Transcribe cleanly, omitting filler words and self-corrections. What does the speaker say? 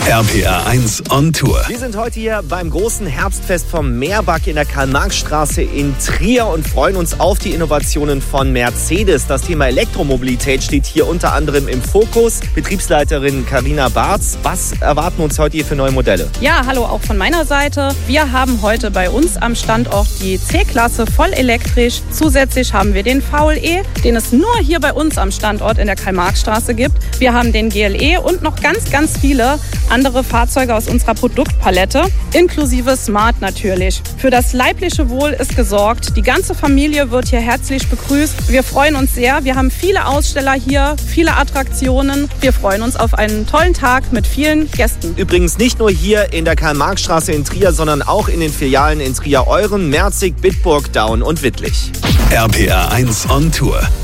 RPR 1 on Tour. Wir sind heute hier beim großen Herbstfest vom Meerbak in der Karl-Marx-Straße in Trier und freuen uns auf die Innovationen von Mercedes. Das Thema Elektromobilität steht hier unter anderem im Fokus. Betriebsleiterin Carina Barz, was erwarten uns heute hier für neue Modelle? Ja, hallo auch von meiner Seite. Wir haben heute bei uns am Standort die C-Klasse voll elektrisch. Zusätzlich haben wir den VLE, den es nur hier bei uns am Standort in der Karl-Marx-Straße gibt. Wir haben den GLE und noch ganz viele andere Fahrzeuge aus unserer Produktpalette, inklusive Smart natürlich. Für das leibliche Wohl ist gesorgt. Die ganze Familie wird hier herzlich begrüßt. Wir freuen uns sehr. Wir haben viele Aussteller hier, viele Attraktionen. Wir freuen uns auf einen tollen Tag mit vielen Gästen. Übrigens nicht nur hier in der Karl-Marx-Straße in Trier, sondern auch in den Filialen in Trier-Euren, Merzig, Bitburg, Daun und Wittlich. RPR 1 on Tour.